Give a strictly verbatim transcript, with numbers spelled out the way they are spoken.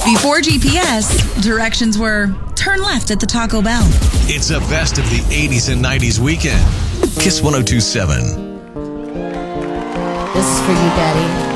Before G P S, directions were turn left at the Taco Bell. It's a best of the eighties and nineties weekend. Kiss one oh two point seven. This is for you, Daddy.